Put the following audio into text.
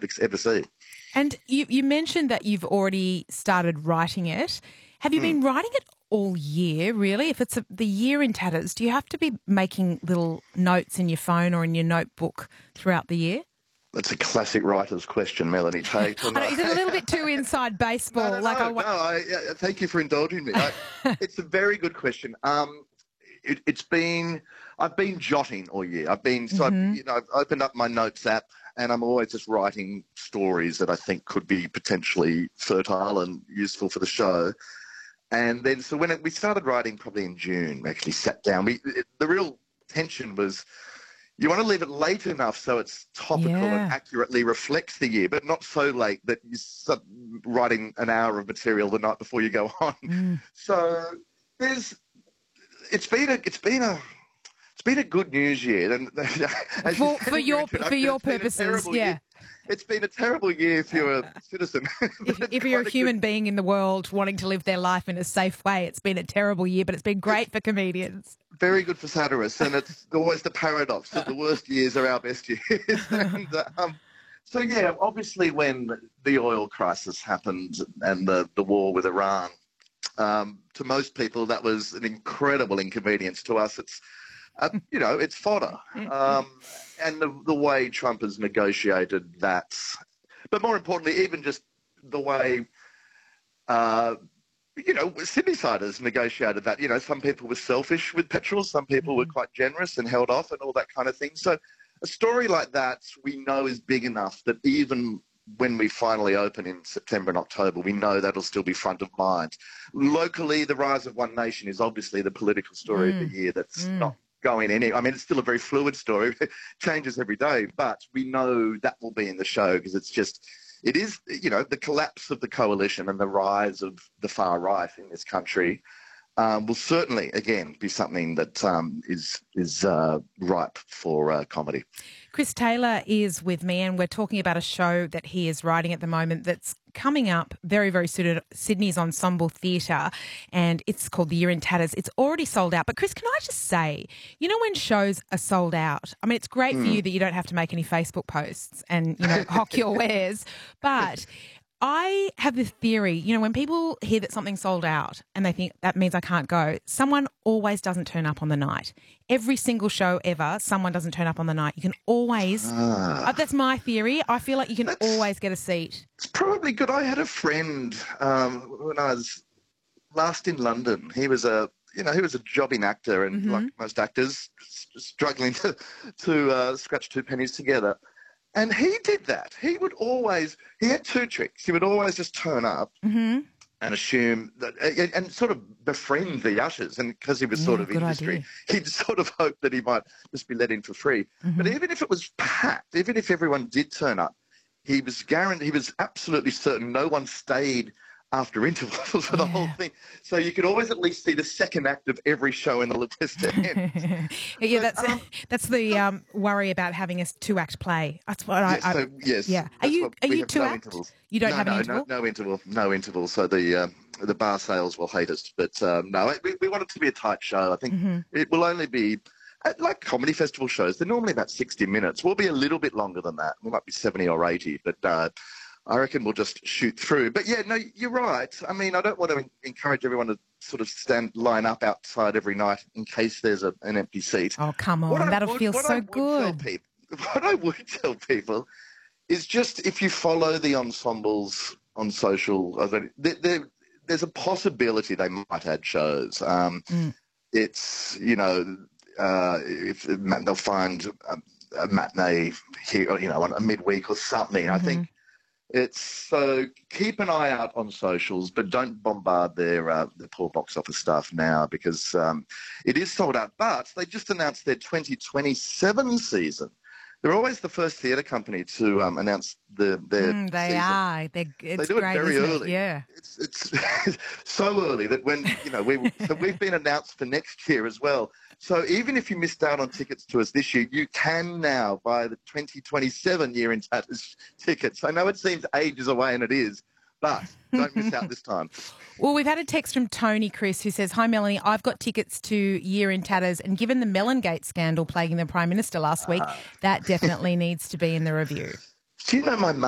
could ever see. And you mentioned that you've already started writing it. Have you been writing it all year, really? If it's the year in tatters, do you have to be making little notes in your phone or in your notebook throughout the year? That's a classic writer's question, Melanie Tate. I know, is it a little bit too inside baseball? Thank you for indulging me. It's a very good question. I've been jotting all year. I've opened up my notes app, and I'm always just writing stories that I think could be potentially fertile and useful for the show. And then, so when we started writing, probably in June, we actually sat down. The real tension was, you want to leave it late enough so it's topical and accurately reflects the year, but not so late that you start writing an hour of material the night before you go on. So it's been a good news year, and for your purposes, yeah. It's been a terrible year if you're a citizen. if you're a human being in the world wanting to live their life in a safe way, it's been a terrible year, but it's been great for comedians. Very good for satirists, and it's always the paradox that the worst years are our best years. So, yeah, obviously when the oil crisis happened and the war with Iran, to most people that was an incredible inconvenience. To us, it's it's fodder. And the way Trump has negotiated that, but more importantly, even just the way, Sydney-siders negotiated that. Some people were selfish with petrol, some people were quite generous and held off and all that kind of thing. So a story like that we know is big enough that even when we finally open in September and October, we know that'll still be front of mind. Locally, the rise of One Nation is obviously the political story of the year that's not going any. I mean, it's still a very fluid story. It changes every day, but we know that will be in the show because it is, the collapse of the coalition and the rise of the far right in this country will certainly, again, be something that is ripe for comedy. Chris Taylor is with me, and we're talking about a show that he is writing at the moment that's coming up very, very soon at Sydney's Ensemble Theatre, and it's called The Year in Tatters. It's already sold out. But, Chris, can I just say, when shows are sold out, I mean, it's great for you that you don't have to make any Facebook posts and, hock your wares, but I have this theory, when people hear that something's sold out and they think that means I can't go, someone always doesn't turn up on the night. Every single show ever, someone doesn't turn up on the night. You can always, that's my theory. I feel like you can always get a seat. It's probably good. I had a friend when I was last in London. He was a jobbing actor and like most actors, struggling to scratch two pennies together. And he did that. He had two tricks. He would always just turn up and assume that, and sort of befriend the ushers. And because he was sort of industry, he'd sort of hope that he might just be let in for free. But even if it was packed, even if everyone did turn up, he was absolutely certain no one stayed after intervals for the whole thing. So you could always at least see the second act of every show in the Latista end. That's the worry about having a two-act play. That's what Yes. Yeah. Are you two-act? No You don't have an interval? No interval. So the bar sales will hate us. But no, we want it to be a tight show. I think it will only be, like comedy festival shows, they're normally about 60 minutes. We'll be a little bit longer than that. We might be 70 or 80, but I reckon we'll just shoot through. But, yeah, no, you're right. I mean, I don't want to encourage everyone to sort of line up outside every night in case there's an empty seat. Oh, come on. That'll feel so good. What I would tell people is just if you follow the ensembles on social, there's a possibility they might add shows. It's, if they'll find a matinee here, on a midweek or something. I think so keep an eye out on socials, but don't bombard their poor box office staff now because it is sold out. But they just announced their 2027 season. They're always the first theatre company to announce their season. They are. They do it very early. Yeah. It's so early that when, we've been announced for next year as well. So even if you missed out on tickets to us this year, you can now buy the 2027 Year in Tatters tickets. I know it seems ages away, and it is, but don't miss out this time. Well, we've had a text from Tony, Chris, who says, "Hi, Melanie, I've got tickets to Year in Tatters, and given the Mellongate scandal plaguing the Prime Minister last week, that definitely needs to be in the review." Do you know my mum